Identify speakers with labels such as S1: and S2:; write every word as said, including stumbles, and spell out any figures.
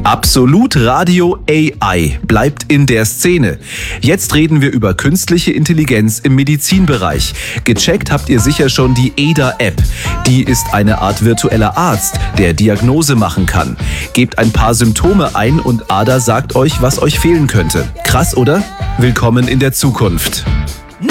S1: Absolut Radio A I bleibt in der Szene. Jetzt reden wir über künstliche Intelligenz im Medizinbereich. Gecheckt habt ihr sicher schon die A D A-App. Die ist eine Art virtueller Arzt, der Diagnose machen kann. Gebt ein paar Symptome ein und A D A sagt euch, was euch fehlen könnte. Krass, oder? Willkommen in der Zukunft.